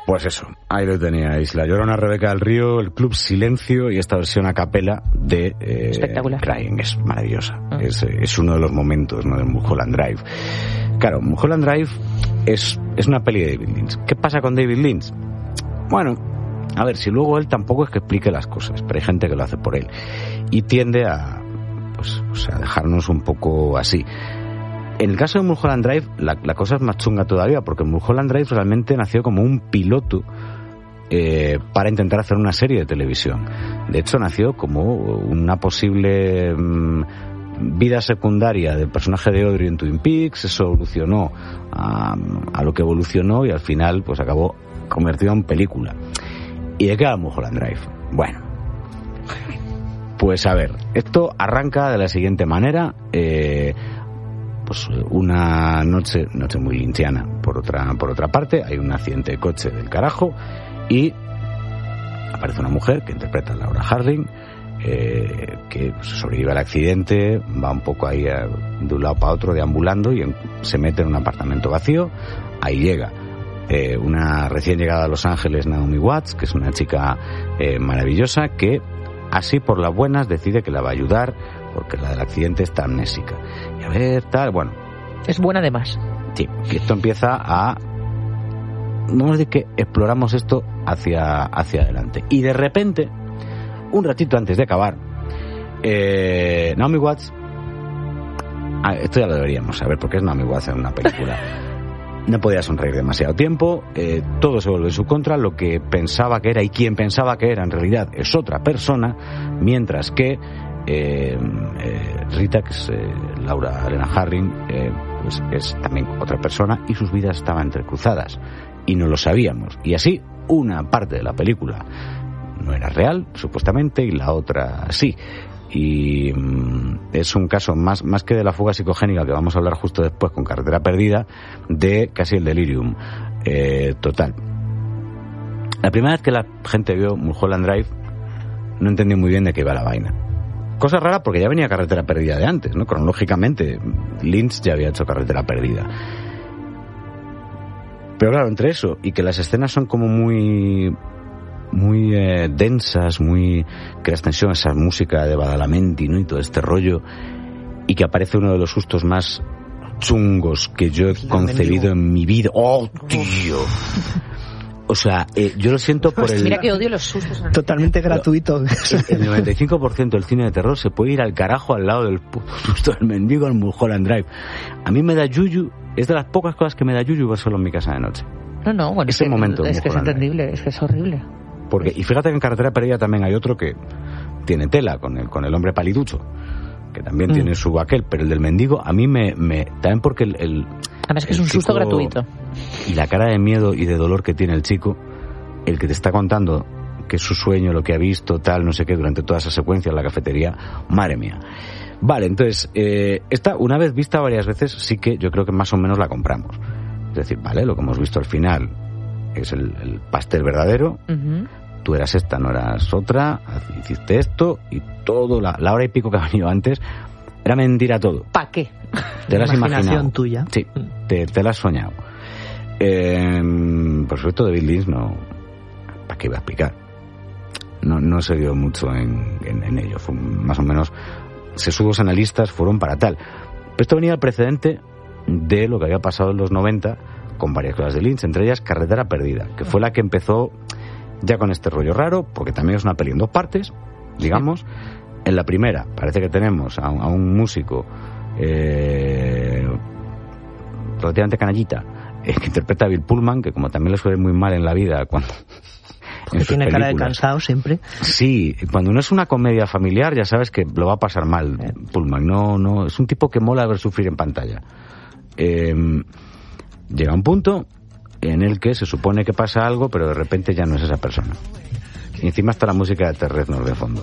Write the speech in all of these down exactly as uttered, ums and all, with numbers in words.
Pues eso, ahí lo teníais. La Llorona, Rebeca del Río, el Club Silencio y esta versión a capela de eh, Espectacular. Crying. Es maravillosa. Ah. Es, es uno de los momentos, ¿no?, de Mulholland Drive. Claro, Mulholland Drive es, es una peli de David Lynch. ¿Qué pasa con David Lynch? Bueno, a ver, si luego él tampoco es que explique las cosas, pero hay gente que lo hace por él. Y tiende a, pues, o sea, dejarnos un poco así. En el caso de Mulholland Drive, la, la cosa es más chunga todavía, porque Mulholland Drive realmente nació como un piloto eh, para intentar hacer una serie de televisión. De hecho, nació como una posible mmm, vida secundaria del personaje de Audrey en Twin Peaks. Eso evolucionó a, a lo que evolucionó y al final pues acabó convertido en película. ¿Y de qué va Mulholland Drive? Bueno, pues a ver, esto arranca de la siguiente manera. Eh, pues una noche, noche muy lynchiana, por otra, por otra parte, hay un accidente de coche del carajo y aparece una mujer que interpreta a Laura Harling, eh, que sobrevive al accidente, va un poco ahí a, de un lado para otro deambulando y en, se mete en un apartamento vacío. Ahí llega eh, una recién llegada a Los Ángeles, Naomi Watts, que es una chica eh, maravillosa, que así por las buenas decide que la va a ayudar porque la del accidente está amnésica. Y a ver, tal, bueno. Es buena además. Sí, que esto empieza a... Vamos a decir que exploramos esto hacia, hacia adelante. Y de repente, un ratito antes de acabar, eh, Naomi Watts... Ah, esto ya lo deberíamos saber porque es Naomi Watts en una película. No podía sonreír demasiado tiempo, eh, todo se vuelve en su contra, lo que pensaba que era y quien pensaba que era en realidad es otra persona, mientras que eh, eh, Rita, que es eh, Laura Elena Harring, eh, pues es también otra persona y sus vidas estaban entrecruzadas y no lo sabíamos. Y así una parte de la película no era real, supuestamente, y la otra sí. Y mmm, es un caso más, más que de la fuga psicogénica, que vamos a hablar justo después con Carretera Perdida, de casi el delirium eh, total. La primera vez que la gente vio Mulholland Drive no entendí muy bien de qué iba la vaina. Cosa rara porque ya venía Carretera Perdida de antes, ¿no? Cronológicamente Lynch ya había hecho Carretera Perdida. Pero claro, entre eso y que las escenas son como muy... muy eh, densas, muy que la extensión, esa música de Badalamenti, ¿no?, y todo este rollo, y que aparece uno de los sustos más chungos que yo he concebido en mi vida. ¡Oh, tío! O sea, eh, yo lo siento por el... Mira que odio los sustos. Totalmente gratuito. El noventa y cinco por ciento del cine de terror se puede ir al carajo al lado del puto susto del mendigo en Mulholland Drive. A mí me da yuyu, es de las pocas cosas que me da yuyu ver solo en mi casa de noche. No, no, bueno, ese es que, momento es que es entendible, es que es horrible. Porque, y fíjate que en Carretera Perdida también hay otro que tiene tela, con el, con el hombre paliducho, que también mm. tiene su aquel, pero el del mendigo a mí me... me también porque el... el Además que es un susto gratuito. Y la cara de miedo y de dolor que tiene el chico, el que te está contando que es su sueño, lo que ha visto, tal, no sé qué, durante toda esa secuencia en la cafetería, madre mía. Vale, entonces, eh, esta, una vez vista varias veces, sí que yo creo que más o menos la compramos. Es decir, vale, lo que hemos visto al final es el, el pastel verdadero, uh-huh. Tú eras esta, no eras otra, hiciste esto, y todo, la, la hora y pico que ha venido antes, era mentira todo. ¿Para qué? Te lo has imaginado. Tuya. Sí, te, te lo has soñado. Eh, por supuesto, David Lynch no... ¿Para qué iba a explicar? No, no se dio mucho en, en, en ello. Fue más o menos... Sesudos analistas fueron para tal. Pero esto venía al precedente de lo que había pasado en los noventa con varias cosas de Lynch, entre ellas Carretera Perdida, que fue la que empezó ya con este rollo raro, porque también es una peli en dos partes, digamos. Sí. En la primera parece que tenemos a un, a un músico eh, relativamente canallita, eh, que interpreta a Bill Pullman, que como también le suele muy mal en la vida cuando... Que tiene cara de cansado siempre. Sí, cuando no es una comedia familiar ya sabes que lo va a pasar mal eh. Pullman. No, no, es un tipo que mola ver sufrir en pantalla. Eh, llega un punto en el que se supone que pasa algo, pero de repente ya no es esa persona. Y encima está la música de Terry Reznor de fondo.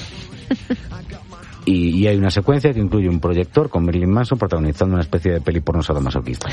Y, y hay una secuencia que incluye un proyector con Marilyn Manson protagonizando una especie de peli porno sadomasoquista.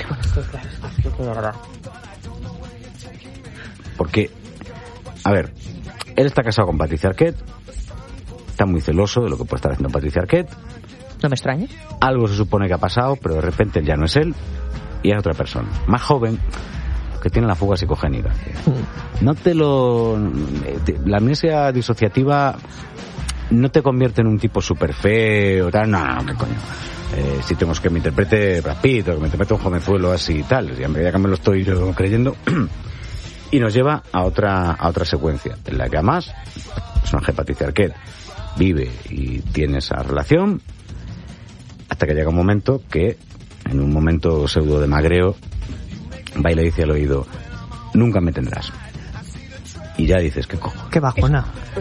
Porque, a ver, él está casado con Patricia Arquette, está muy celoso de lo que puede estar haciendo Patricia Arquette. No me extraña. Algo se supone que ha pasado, pero de repente ya no es él y es otra persona, más joven, que que tienen la fuga psicogénica. No te lo... La amnesia disociativa no te convierte en un tipo súper feo, tal, no, no, qué coño. Eh, si tenemos que me interprete Brad Pitt o que me interprete un jovenzuelo así y tal, ya que me lo estoy yo creyendo. Y nos lleva a otra a otra secuencia, en la que además el personaje de Patricia Arquette vive y tiene esa relación, hasta que llega un momento que, en un momento pseudo de magreo, va y le dice al oído: nunca me tendrás. Y ya dices, ¿qué cojo? Qué bajona.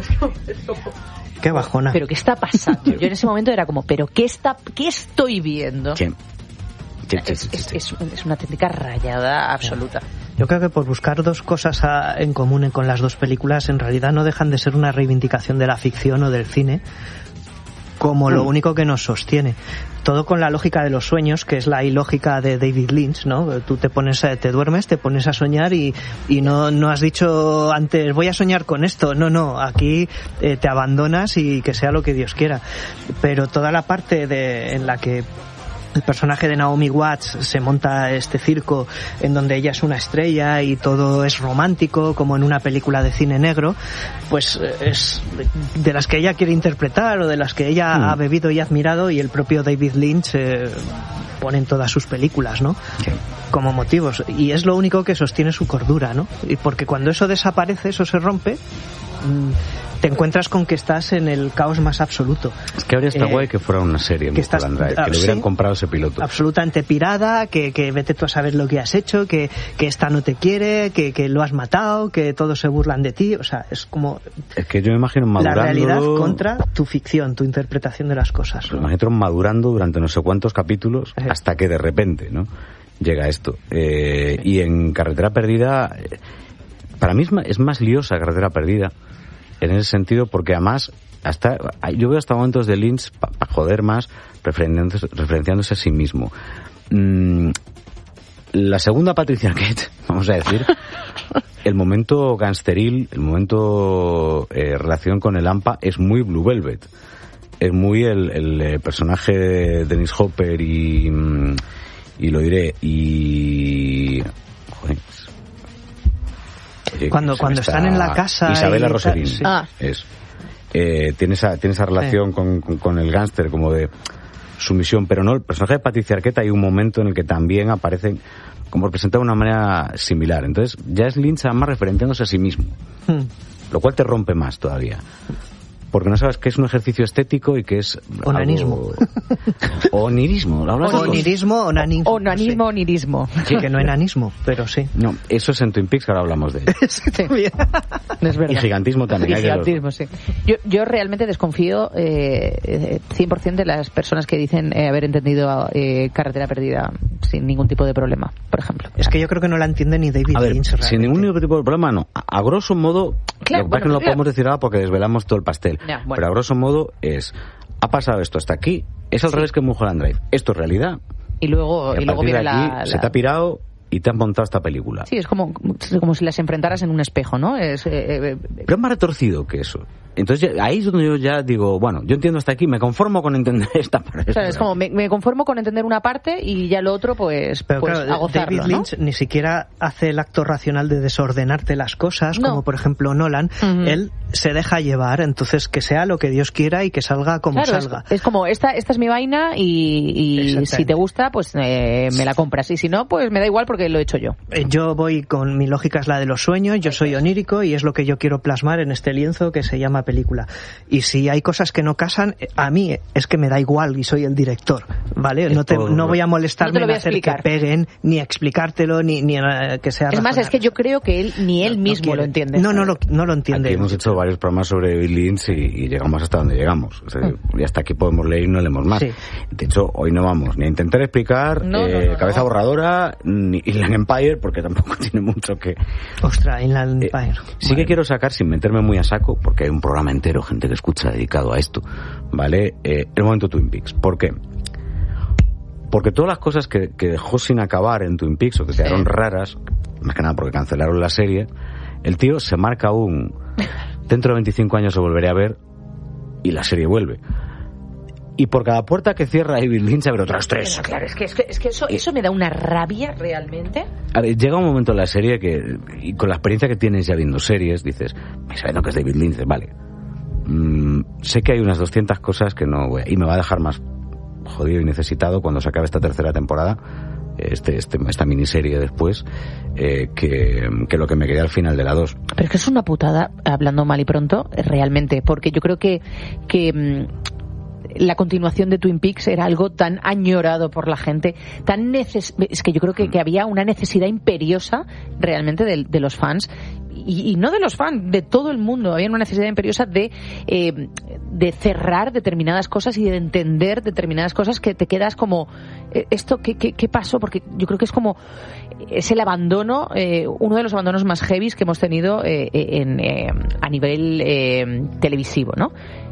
Qué bajona. ¿Pero qué está pasando? Yo en ese momento era como, ¿pero qué está, qué estoy viendo? Sí. Sí, sí, es, sí, es, sí. es, es una auténtica rayada absoluta. Yo creo que por buscar dos cosas a, en común con las dos películas, en realidad no dejan de ser una reivindicación de la ficción o del cine como lo único que nos sostiene. Todo con la lógica de los sueños, que es la ilógica de David Lynch, ¿no? Tú te pones, te duermes, te pones a soñar y, y no, no has dicho antes, voy a soñar con esto. No, no, aquí eh, te abandonas y que sea lo que Dios quiera. Pero toda la parte de, en la que el personaje de Naomi Watts se monta este circo en donde ella es una estrella y todo es romántico, como en una película de cine negro, pues es de las que ella quiere interpretar o de las que ella mm. ha bebido y admirado, y el propio David Lynch eh, pone en todas sus películas, ¿no? Sí. Como motivos. Y es lo único que sostiene su cordura, ¿no? Y porque cuando eso desaparece, eso se rompe, mmm, te encuentras con que estás en el caos más absoluto. Es que habría estado eh, guay que fuera una serie, que, estás, Drive, que le hubieran sí, comprado ese piloto. Absolutamente pirada, que, que vete tú a saber lo que has hecho, que, que esta no te quiere, que, que lo has matado, que todos se burlan de ti. O sea, es como... Es que yo me imagino madurando... La realidad contra tu ficción, tu interpretación de las cosas. Me imagino madurando durante no sé cuántos capítulos eh. hasta que de repente, ¿no? Llega esto. Eh, y en Carretera Perdida, para mí es más liosa Carretera Perdida, en ese sentido, porque además hasta yo veo hasta momentos de Lynch para pa joder más, referenciándose, referenciándose a sí mismo. Mm, la segunda Patricia Arquette, vamos a decir, el momento gangsteril, el momento eh, relación con el AMPA es muy Blue Velvet, es muy el, el personaje de Dennis Hopper y y lo diré y joder, cuando cuando están en la casa Isabella Rossellini sí. ah. es eh, tiene esa tiene esa relación sí. con, con, con el gángster como de sumisión, pero no, el personaje de Patricia Arquette hay un momento en el que también aparecen como representado de una manera similar, entonces ya es Lynch además referenciándose a sí mismo, hmm. lo cual te rompe más todavía, porque no sabes que es un ejercicio estético y que es onanismo algo... onirismo onirismo onanismo onanismo sí. onirismo sí, que no enanismo, pero sí, no, eso es en Twin Peaks, que ahora hablamos de ello. Sí, también. Es verdad. Y gigantismo también. Y gigantismo, sí. Yo, yo realmente desconfío eh, cien por ciento de las personas que dicen eh, haber entendido eh, Carretera Perdida sin ningún tipo de problema, por ejemplo. Es que yo creo que no la entiende ni David a ver, Lynch. Sin ningún tipo de problema, no. A, a grosso modo, claro, lo que bueno, pasa es que no lo claro. podemos decir ahora porque desvelamos todo el pastel. Ya, bueno. Pero a grosso modo es, ha pasado esto hasta aquí, es al sí. revés que Mulholland Drive. Esto es realidad. Y luego, y, y luego viene de aquí, la, la... se te ha pirado y te han montado esta película. Sí, es como, como si las enfrentaras en un espejo, ¿no? Es, eh, eh, Pero es más retorcido que eso. Entonces ahí es donde yo ya digo, bueno, yo entiendo hasta aquí, me conformo con entender esta parte. Claro, es como, me, me conformo con entender una parte y ya lo otro, pues, pero pues claro, a gozarlo, David Lynch, ¿no? Ni siquiera hace el acto racional de desordenarte las cosas, no. como por ejemplo Nolan. Uh-huh. Él se deja llevar, entonces que sea lo que Dios quiera y que salga como claro, salga. Es, es como, esta, esta es mi vaina y, y si te gusta, pues eh, me la compras. Y si no, pues me da igual porque lo he hecho yo. Yo voy con mi lógica es la de los sueños, yo soy onírico y es lo que yo quiero plasmar en este lienzo que se llama película. Y si hay cosas que no casan, a mí es que me da igual y soy el director, ¿vale? No, te, no voy a molestarme no en hacer explicar. que peguen, ni explicártelo, ni, ni uh, que sea Es más, es que yo creo que él ni él no, mismo no lo entiende. No, no lo, no lo entiende. Aquí hemos hecho varios programas sobre David Lynch y, y llegamos hasta donde llegamos. O sea, mm. Y hasta aquí podemos leer y no leemos más. Sí. De hecho, hoy no vamos ni a intentar explicar no, eh, no, no, Cabeza no. Borradora ni Inland Empire, porque tampoco tiene mucho que... Ostras, Inland Empire. Eh, sí bueno. que quiero sacar, sin meterme muy a saco, porque hay un programa entero, gente que escucha dedicado a esto, ¿vale? Eh, el momento Twin Peaks. ¿Por qué? Porque todas las cosas que, que dejó sin acabar en Twin Peaks o que quedaron sí. raras, más que nada porque cancelaron la serie, el tío se marca un... Dentro de veinticinco años se volveré a ver y la serie vuelve. y por cada puerta que cierra David Lynch abre otras tres. Pero claro, es que, es que, es que eso, eso me da una rabia realmente. A ver, llega un momento en la serie que, y con la experiencia que tienes ya viendo series, dices, sabiendo que es David Lynch, dices, vale, mmm, sé que hay unas doscientas cosas que no voy a, y me va a dejar más jodido y necesitado cuando se acabe esta tercera temporada, este, este esta miniserie después, eh, que, que lo que me quedé al final de la dos. Pero es que es una putada, hablando mal y pronto, realmente, porque yo creo que que mmm, la continuación de Twin Peaks era algo tan añorado por la gente, tan neces- es que yo creo que, que había una necesidad imperiosa realmente de, de los fans, y, y no de los fans, de todo el mundo. Había una necesidad imperiosa de eh, de cerrar determinadas cosas y de entender determinadas cosas que te quedas como, eh, ¿esto qué, qué, qué pasó? Porque yo creo que es como, es el abandono, eh, uno de los abandonos más heavies que hemos tenido eh, en, eh, a nivel eh, televisivo, ¿no?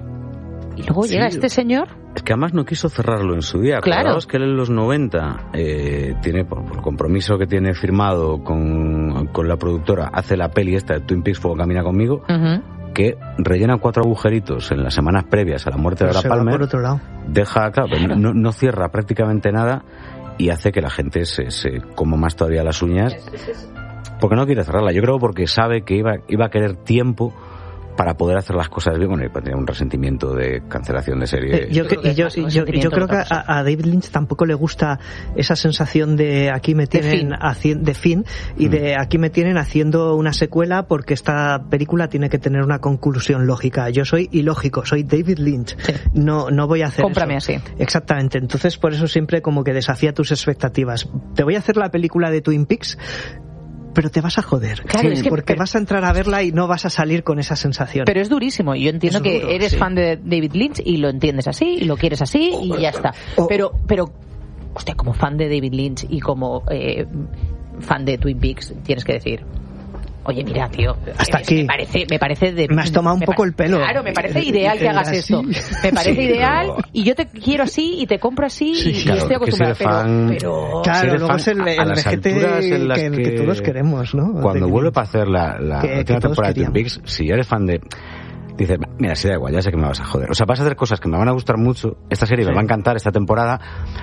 Y luego llega sí, este señor. Es que además no quiso cerrarlo en su día. Claro. Acordaos que él en los noventa eh, tiene, por, por el compromiso que tiene firmado con, con la productora, hace la peli esta de Twin Peaks Fuego Camina Conmigo, uh-huh. que rellena cuatro agujeritos en las semanas previas a la muerte Pero de Laura Palmer. Por otro lado. Deja, claro, claro. No, no cierra prácticamente nada y hace que la gente se, se coma más todavía las uñas. Porque no quiere cerrarla. Yo creo porque sabe que iba, iba a querer tiempo para poder hacer las cosas bien. Bueno, y tenía un resentimiento de cancelación de serie. Eh, yo, yo, yo, yo, yo creo que a, a David Lynch tampoco le gusta esa sensación de aquí me tienen de fin, haci- de fin y mm. de aquí me tienen haciendo una secuela porque esta película tiene que tener una conclusión lógica. Yo soy ilógico, soy David Lynch. Sí. No, no voy a hacer Cómprame eso. así. Exactamente. Entonces, por eso siempre como que desafía tus expectativas. Te voy a hacer la película de Twin Peaks, pero te vas a joder, claro, sí, es que, porque pero, vas a entrar a verla y no vas a a salir con esa sensación. Pero es durísimo, yo entiendo es que duro, eres sí. fan de David Lynch y lo entiendes así y lo quieres así oh, y ya está. Oh, pero, pero, hostia, como fan de David Lynch y como eh, fan de Twin Peaks, tienes que decir, oye, mira, tío, hasta es, aquí me parece, me parece de, me has tomado un poco pa- el pelo. Claro, me parece ideal que hagas esto. Me parece sí, ideal pero... y yo te quiero así y te compro así sí, y, claro, y estoy acostumbrada. Pero, fan, pero claro, si luego es el, el vejete que, que, que todos queremos, ¿no? Cuando vuelve para hacer la, la que, última que temporada de Twin Peaks, si eres fan de... Dices, mira, si da igual, ya sé que me vas a joder. O sea, vas a hacer cosas que me van a gustar mucho. Esta serie sí. me va a encantar esta temporada.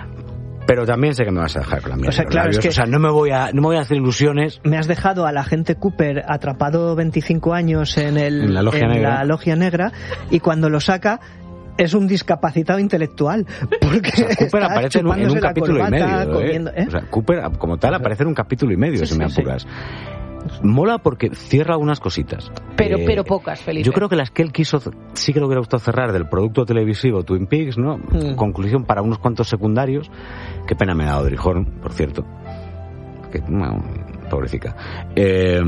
Pero también sé que me vas a dejar con la mierda. O sea, claro, es que o sea, no me voy a no me voy a hacer ilusiones. Me has dejado al agente Cooper atrapado veinticinco años en el en la logia, en negra. La logia negra y cuando lo saca es un discapacitado intelectual porque o sea, Cooper aparece en un, en un capítulo corbata, y medio, comiendo, ¿eh? O sea, Cooper como tal aparece en un capítulo y medio, sí, si sí, me apuras. Sí. Mola porque cierra algunas cositas. Pero eh, pero pocas, Felipe. Yo creo que las que él quiso, sí que le hubiera gustado cerrar del producto televisivo Twin Peaks, ¿no? Mm. Conclusión para unos cuantos secundarios. Qué pena me ha dado Audrey Horne, por cierto. Que, bueno, pobrecita. Eh,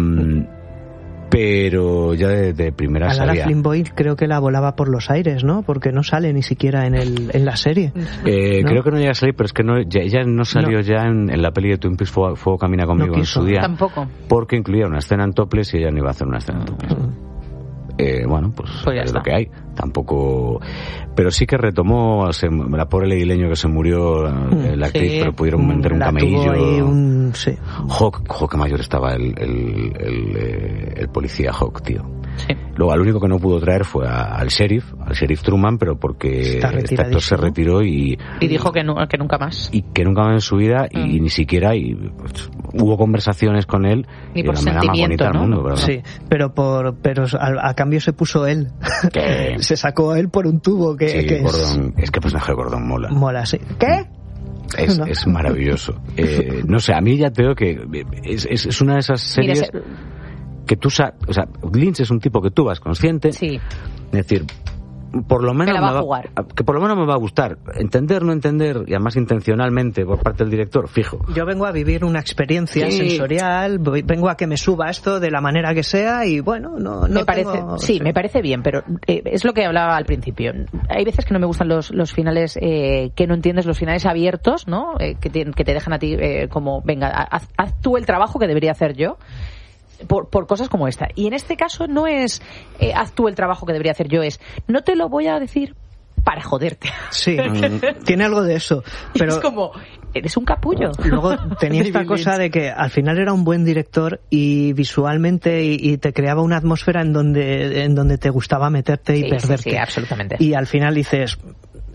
pero ya de, de primera a sabía. A Flynn Boyle creo que la volaba por los aires, ¿no? Porque no sale ni siquiera en el en la serie. Eh, ¿no? Creo que no llega a salir, pero es que no, ya, ella no salió no. ya en, en la peli de Twin Peaks Fuego, Fuego Camina Conmigo no en su día. Tampoco. Porque incluía una escena en topless y ella no iba a hacer una escena en topless. Uh-huh. Eh, bueno, pues, pues es está. lo que hay. Tampoco... Pero sí que retomó se, la pobre Lady Leño que se murió, mm, la actriz, sí. pero pudieron vender un la camello. Un... Sí. Hawk, Hawk mayor estaba el, el, el, el, el policía Hawk, tío. Sí. Luego, al único que no pudo traer fue a, al sheriff, al sheriff Truman, pero porque este actor se retiró y... Y dijo que, no, que nunca más. Y que nunca más en su vida, mm. y ni siquiera... Y, pues, hubo conversaciones con él. Ni por sentimiento, ¿no? Mundo, ¿verdad? Sí, pero por pero a, a cambio se puso él. Se sacó él por un tubo que, sí, que Gordon, es... es que el personaje de Gordon mola. Mola, sí. ¿Qué? Es, no. es maravilloso. Eh, no sé, a mí ya te digo que es, es, es una de esas series... Mira, se... que tú sabes, o sea, Lynch es un tipo que tú vas consciente, sí. es decir, por lo menos me, la va me a jugar. va, que por lo menos me va a gustar, entender, no entender, y además intencionalmente por parte del director, fijo. Yo vengo a vivir una experiencia sí. sensorial, vengo a que me suba esto de la manera que sea y bueno, no, no me parece, tengo... sí, me parece bien, pero eh, es lo que hablaba al principio. Hay veces que no me gustan los, los finales eh, que no entiendes, los finales abiertos, ¿no? Eh, que, te, que te dejan a ti eh, como, venga, haz, haz tú el trabajo que debería hacer yo. Por, por cosas como esta. Y en este caso no es eh, haz tú el trabajo que debería hacer yo, es no te lo voy a decir para joderte. Sí, tiene algo de eso. Pero es como, eres un capullo. Luego tenía esta cosa de que al final era un buen director y visualmente y, y te creaba una atmósfera en donde, en donde te gustaba meterte y sí, perderte. Sí, sí, absolutamente. Y al final dices...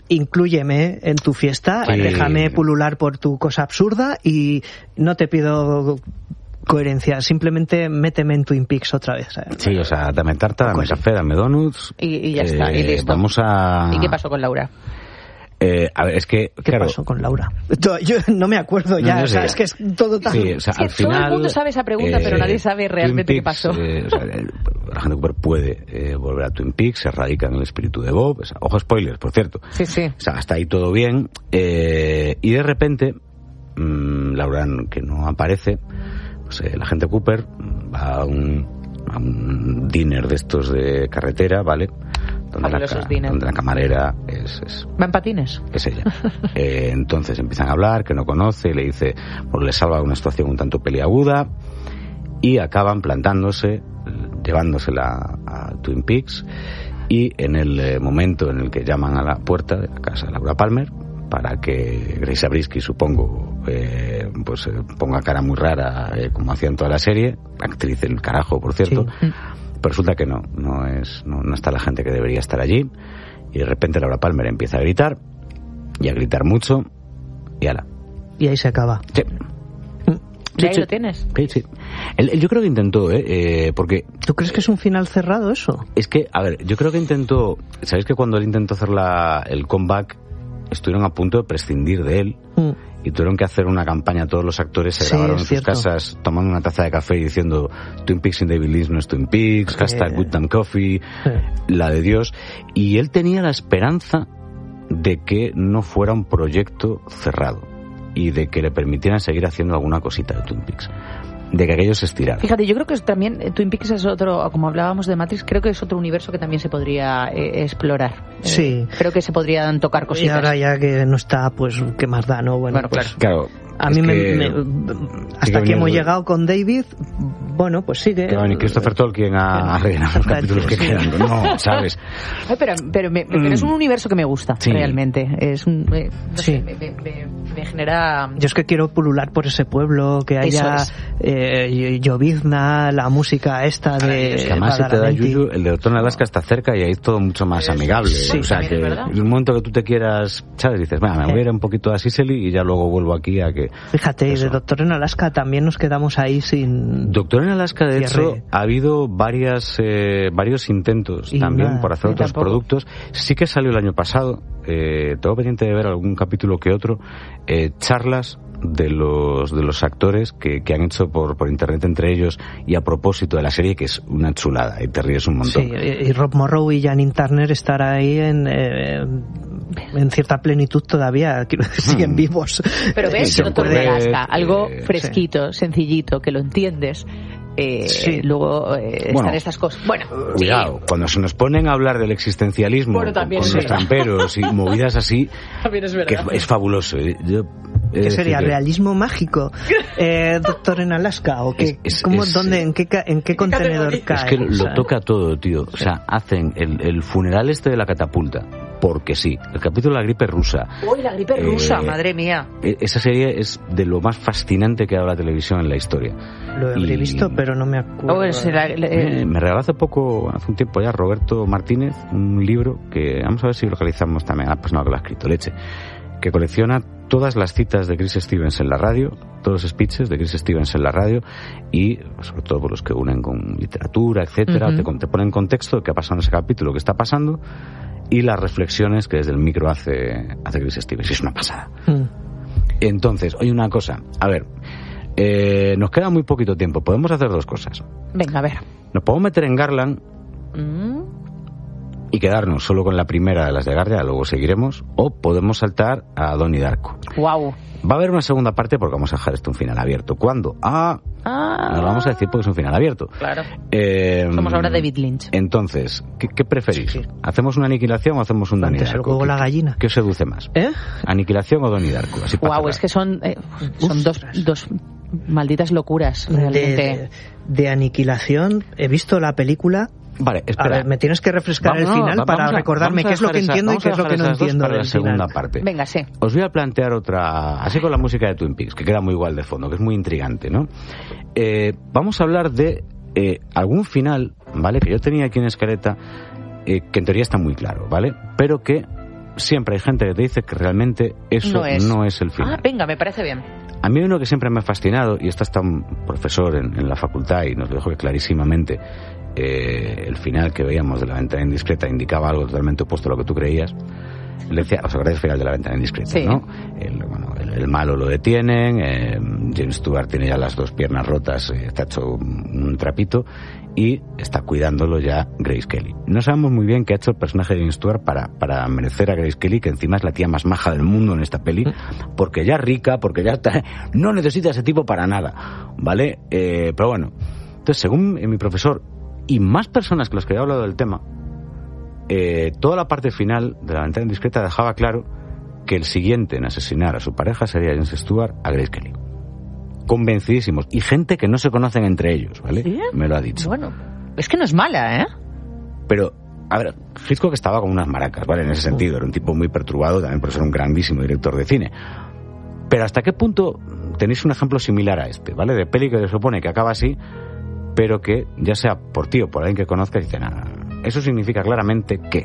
inclúyeme en tu fiesta, sí. déjame pulular por tu cosa absurda y no te pido coherencia, simplemente méteme en Twin Peaks otra vez. Sí, o sea, dame tarta, dame café, dame donuts. Y, y ya eh, está, y listo. Vamos a... ¿Y qué pasó con Laura? Eh, a ver, es que, ¿Qué claro, pasó con Laura? Yo no me acuerdo ya, no, no o sea, es que es todo tan... Sí, o sea, sí, al final, todo el mundo sabe esa pregunta, eh, pero nadie sabe realmente Twin Peaks, qué pasó. Eh, o sea, el, la gente Cooper puede eh, volver a Twin Peaks, se radica en el espíritu de Bob, o sea, ojo spoilers, por cierto. Sí, sí. O sea, hasta ahí todo bien, eh, y de repente, mmm, Laura, que no aparece, pues eh, la gente Cooper va a un, a un dinner de estos de carretera, ¿vale? Donde la, donde la camarera es, es... ¿Va en patines? Es ella. Eh, entonces empiezan a hablar, que no conoce, le dice, pues le salva una situación un tanto peliaguda, y acaban plantándose, llevándosela a Twin Peaks, y en el eh, momento en el que llaman a la puerta de la casa de Laura Palmer, para que Grace Zabriskie, supongo, eh, pues eh, ponga cara muy rara, eh, como hacía en toda la serie, actriz del carajo, por cierto, sí. Pero resulta que no, no es, no, no está la gente que debería estar allí, y de repente Laura Palmer empieza a gritar, y a gritar mucho, y ala. Y ahí se acaba. Sí. ¿Y ahí sí, lo tienes? Sí, sí. Él, él, yo creo que intentó, ¿eh? eh porque... ¿Tú crees que es un final cerrado eso? Es que, a ver, yo creo que intentó... ¿Sabéis que cuando él intentó hacer la, el comeback, estuvieron a punto de prescindir de él? Mm. Y tuvieron que hacer una campaña, todos los actores se sí, grabaron en sus cierto. casas tomando una taza de café y diciendo Twin Peaks sin David Lynch no es Twin Peaks, eh. hashtag Good Damn Coffee, eh. la de Dios. Y él tenía la esperanza de que no fuera un proyecto cerrado y de que le permitieran seguir haciendo alguna cosita de Twin Peaks, de que aquello se estirara. Fíjate, yo creo que también Twin Peaks es otro, como hablábamos de Matrix, creo que es otro universo que también se podría eh, explorar. Sí. Eh, creo que se podrían tocar cositas. Y ahora ya que no está, pues, ¿qué más da, no? Bueno, bueno pues, claro. A mí me, me... Hasta que, que hemos de... llegado con David, bueno, pues sigue. Que ni Christopher Tolkien a, a rellenar los capítulos que quedan. No, ¿sabes? Ay, pero pero, me, pero es un universo que me gusta, sí. realmente. Es un... Eh, no sí. sé, me, me, me, me genera... Yo es que quiero pulular por ese pueblo, que haya es. eh, llovizna, la música esta de... Es que además si te da yuyu, el de Doctor en Alaska está cerca y ahí es todo mucho más amigable. Sí, o sea, que en un momento que tú te quieras, ¿sabes? Dices, bueno, me voy a ir un poquito a Sicily y ya luego vuelvo aquí a que... Fíjate, eso. De Doctor en Alaska también nos quedamos ahí sin... Doctor en Alaska, de cierre. Hecho, ha habido varias, eh, varios intentos y también nada, por hacer otros tampoco. productos. Sí que salió el año pasado, eh, tengo pendiente de ver algún capítulo que otro, eh, charlas de los de los actores que, que han hecho por, por internet entre ellos y a propósito de la serie, que es una chulada y te ríes un montón. Sí, y Rob Morrow y Janine Turner estar ahí en... Eh, en cierta plenitud todavía, siguen vivos. Pero ves, sí, Doctor de Alaska, algo fresquito, sí. sencillito, que lo entiendes. Eh, sí. Luego eh, bueno, están estas cosas. Bueno, cuidado, sí. Cuando se nos ponen a hablar del existencialismo bueno, con, con sí. los tramperos y movidas así, es que es fabuloso. Yo, ¿Qué sería? Que... ¿Realismo mágico? Eh, ¿Doctor en Alaska? ¿O qué? Es, es, ¿Cómo, es, dónde, en qué, en qué contenedor es cae? Es que lo, lo toca todo, tío. O sea, hacen el, el funeral este de la catapulta, porque sí. El capítulo de la gripe rusa. ¡Uy, la gripe eh, rusa! ¡Madre mía! Esa serie es de lo más fascinante que ha dado la televisión en la historia. Lo habré y... visto, pero no me acuerdo. Oh, será, eh... me, me regaló hace poco, hace un tiempo ya, Roberto Martínez, un libro que, vamos a ver si localizamos también a la persona que lo ha escrito, Leche, que colecciona todas las citas de Chris Stevens en la radio, todos los speeches de Chris Stevens en la radio y sobre todo por los que unen con literatura, etcétera, uh-huh. te, te ponen en contexto de qué ha pasado en ese capítulo, qué está pasando y las reflexiones que desde el micro hace, hace Chris Stevens. Y es una pasada. Uh-huh. Entonces, oye, una cosa, a ver, eh, nos queda muy poquito tiempo, podemos hacer dos cosas. Venga, a ver. Nos podemos meter en Garland uh-huh. y quedarnos solo con la primera de las de Garland, luego seguiremos, o podemos saltar a Donnie Darko. Wow. Va a haber una segunda parte porque vamos a dejar esto un final abierto. ¿Cuándo? Ah, ah. nos lo vamos a decir porque es un final abierto. Claro. Eh, Somos ahora David Lynch. Entonces, ¿qué, qué preferís? Sí, sí. ¿Hacemos una aniquilación o hacemos un Donnie Darko? El juego la gallina. ¿Qué os seduce más? ¿Eh? ¿Aniquilación o Donnie Darko? Así wow, es que son, eh, son dos, dos malditas locuras, realmente. De, de, de aniquilación, he visto la película. Vale, espera. A ver, me tienes que refrescar vamos, el final no, para a, recordarme qué es lo que esa, entiendo y qué es lo que no entiendo para del la segunda final. parte. Venga, sí. Os voy a plantear otra, así con la música de Twin Peaks, que queda muy igual de fondo, que es muy intrigante, ¿no? Eh, vamos a hablar de eh, algún final, ¿vale? Que yo tenía aquí en escaleta, eh, que en teoría está muy claro, ¿vale? Pero que siempre hay gente que te dice que realmente eso no es, no es el final. Ah, venga, me parece bien. A mí uno que siempre me ha fascinado, y esto está un profesor en, en la facultad y nos lo dijo clarísimamente, eh, el final que veíamos de La ventana indiscreta indicaba algo totalmente opuesto a lo que tú creías. Le decía, ¿os acordáis del final de La ventana indiscreta? Sí. ¿No? El, bueno, el, el malo lo detienen, eh, James Stewart tiene ya las dos piernas rotas, eh, está hecho un, un trapito, y está cuidándolo ya Grace Kelly. No sabemos muy bien qué ha hecho el personaje de James Stewart para, para merecer a Grace Kelly, que encima es la tía más maja del mundo en esta peli, porque ya rica, porque ya está, no necesita ese tipo para nada, ¿vale? Eh, pero bueno, entonces según mi profesor y más personas con las que he hablado del tema, eh, toda la parte final de La ventana indiscreta dejaba claro que el siguiente en asesinar a su pareja sería James Stewart a Grace Kelly. Convencidísimos. Y gente que no se conocen entre ellos, ¿vale? ¿Sí? Me lo ha dicho. Bueno, es que no es mala, ¿eh? Pero, a ver, Hitchcock estaba con unas maracas, ¿vale? En ese sentido, era un tipo muy perturbado, también por ser un grandísimo director de cine. Pero ¿hasta qué punto tenéis un ejemplo similar a este, ¿vale? De peli que se supone que acaba así, pero que, ya sea por ti o por alguien que conozca, dicen, ah, eso significa claramente que...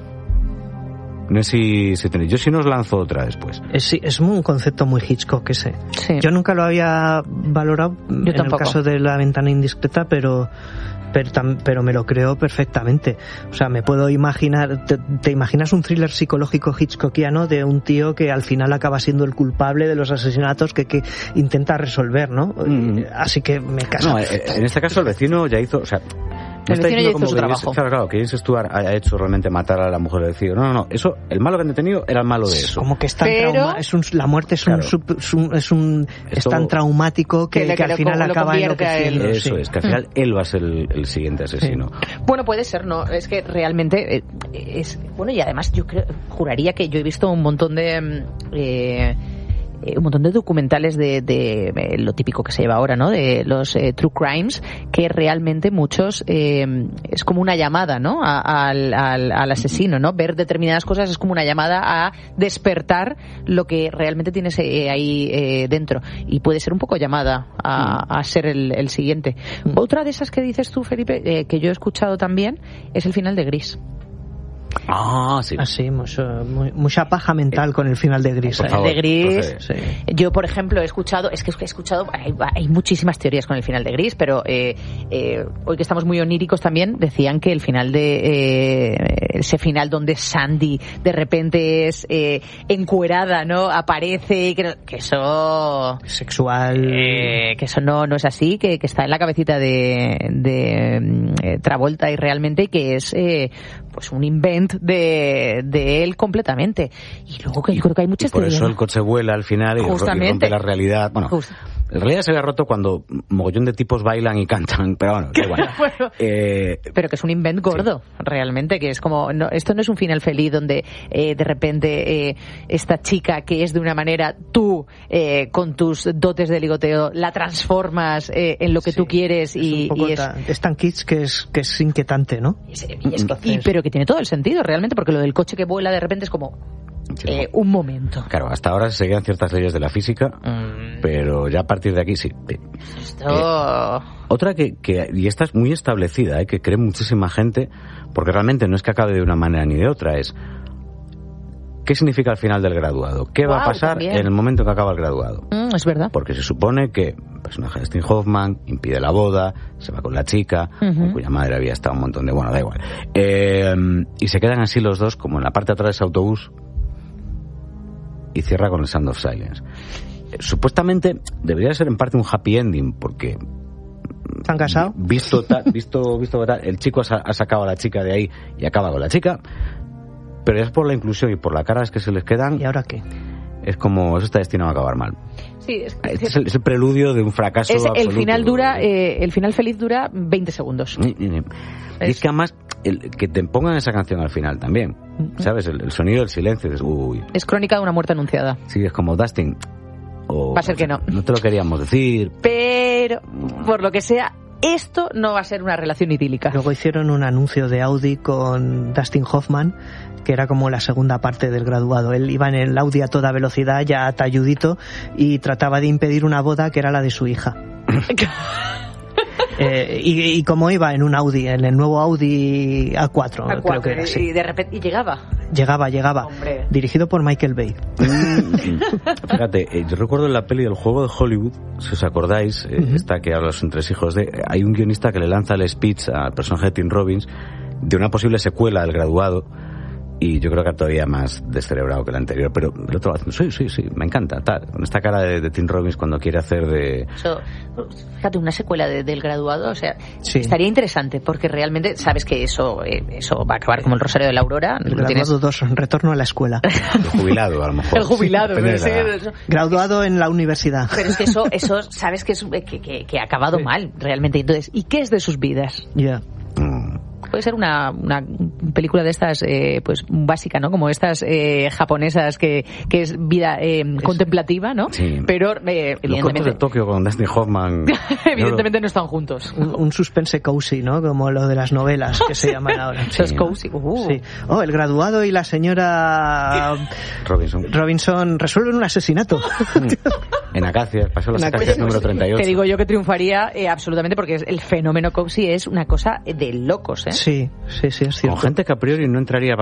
No sé si, si tenéis. Yo sí nos lanzo otra después. Es, es un concepto muy Hitchcock ese. Sí. Yo nunca lo había valorado Yo en tampoco. el caso de La ventana indiscreta, pero pero, tam, pero me lo creo perfectamente. O sea, me puedo imaginar... Te, te imaginas un thriller psicológico hitchcockiano de un tío que al final acaba siendo el culpable de los asesinatos que, que intenta resolver, ¿no? Mm. Así que me casa. No, en este caso el vecino ya hizo... O sea, No el vecino ya hizo su trabajo. Claro, claro, que James Stewart haya hecho realmente matar a la mujer del vecino. No, no, no. Eso, el malo que han detenido era el malo de eso. Como que es tan Pero... trauma, es un, la muerte es, claro. un, es un, es, un es tan traumático que, que, que al final acaba enloqueciendo. Eso sí. es, que al final él va a ser el, el siguiente asesino. Sí. Bueno, puede ser, ¿no? Es que realmente es... Bueno, y además yo creo, juraría que yo he visto un montón de... Eh, un montón de documentales de, de, de lo típico que se lleva ahora, ¿no? De los eh, true crimes, que realmente muchos eh, es como una llamada, ¿no? A, al, al, al asesino, ¿no? Ver determinadas cosas es como una llamada a despertar lo que realmente tienes eh, ahí eh, dentro, y puede ser un poco llamada a, a ser el, el siguiente. Otra de esas que dices tú, Felipe, eh, que yo he escuchado también, es el final de Gris. Ah, sí. Ah, sí, mucho, muy, mucha paja mental con el final de Gris. El favor, de Gris, sí. Yo, por ejemplo, he escuchado, es que he escuchado, hay, hay muchísimas teorías con el final de Gris, pero eh, eh, hoy que estamos muy oníricos también, decían que el final de, eh, ese final donde Sandy de repente es eh, encuerada, ¿no? Aparece, que, que eso... Sexual. Eh, que eso no, no es así, que, que está en la cabecita de, de eh, Travolta y realmente que es eh, pues un invent de, de él completamente. Y luego que yo creo que hay muchas y por teorías. eso el coche vuela al final y, y rompe la realidad. Bueno, Just. En realidad se había roto cuando mogollón de tipos bailan y cantan, pero bueno, da igual. bueno, eh, pero que es un invent gordo, sí. Realmente, que es como, no, esto no es un final feliz donde eh, de repente eh, esta chica que es de una manera, tú eh, con tus dotes de ligoteo la transformas eh, en lo que sí, tú quieres y, es, y es... Tan, es tan kitsch que es, que es inquietante, ¿no? Y, y, es, y, pero que tiene todo el sentido realmente, porque lo del coche que vuela de repente es como... Sí, eh, un momento. Claro, hasta ahora se seguían ciertas leyes de la física, mm. pero ya a partir de aquí sí. Esto... Eh, otra que, que, y esta es muy establecida, eh, que cree muchísima gente, porque realmente no es que acabe de una manera ni de otra, es ¿qué significa el final del graduado? ¿Qué wow, va a pasar también. En el momento que acaba el graduado? Mm, es verdad. Porque se supone que el personaje de Dustin Hoffman impide la boda, se va con la chica, uh-huh. con cuya madre había estado un montón de... Bueno, da igual. Eh, y se quedan así los dos, como en la parte de atrás de ese autobús, y cierra con el Sound of Silence. Eh, supuestamente debería ser en parte un happy ending, porque ¿se han casado? Visto tal, visto, visto tal, el chico ha, ha sacado a la chica de ahí y acaba con la chica, pero es por la inclusión y por las caras que se les quedan. ¿Y ahora qué? Es como, eso está destinado a acabar mal. Sí, es, que, es, es, el, es el preludio de un fracaso es, absoluto. El final dura, eh, el final feliz dura veinte segundos. Y, y, y es, es que además el, que te pongan esa canción al final también, ¿sabes? El, el sonido del silencio, es, uy. Es crónica de una muerte anunciada. Sí, es como Dustin. O, va a ser que no. No te lo queríamos decir. Pero, por lo que sea, esto no va a ser una relación idílica. Luego hicieron un anuncio de Audi con Dustin Hoffman, que era como la segunda parte del graduado. Él iba en el Audi a toda velocidad, ya talludito, y trataba de impedir una boda que era la de su hija. eh, y, y como iba en un Audi, en el nuevo Audi A cuatro, A cuatro creo que era, sí. Y de repente y llegaba. Llegaba, llegaba. Hombre. Dirigido por Michael Bay. Fíjate, eh, yo recuerdo en la peli del Juego de Hollywood, si os acordáis, eh, uh-huh. esta que habla de los entresijos, de, hay un guionista que le lanza el speech al personaje de Tim Robbins de una posible secuela del Graduado, y yo creo que todavía más descerebrado que la anterior, pero el otro va diciendo, sí, sí, sí, me encanta, tal, con esta cara de, de Tim Robbins cuando quiere hacer de... Eso, fíjate, una secuela de, del Graduado, o sea, sí. estaría interesante, porque realmente sabes que eso eh, eso va a acabar como el Rosario de la Aurora. El Graduado dos, retorno a la escuela. El jubilado, a lo mejor. El jubilado, sí, sí, eso. Graduado en la universidad. Pero es que eso, eso sabes que, es, que, que, que ha acabado sí. mal, realmente. Entonces, ¿y qué es de sus vidas? Ya. Yeah. Mm. Puede ser una, una película de estas, eh, pues básica, ¿no? Como estas eh, japonesas que, que es vida eh, es, contemplativa, ¿no? Sí. Pero, eh, Los cuentos de Tokio con Dustin Hoffman. Evidentemente no están juntos. Un, un suspense cozy, ¿no? Como lo de las novelas que se llaman ahora. Sí, es cozy. Uh. Sí. Oh, el Graduado y la señora Robinson. Robinson resuelven un asesinato. En Acacias, pasó las Acacias número treinta y ocho. Te digo yo que triunfaría eh, absolutamente, porque el fenómeno cozy es una cosa de locos, ¿eh? Sí, sí, sí, es cierto. Con gente que a priori no entraría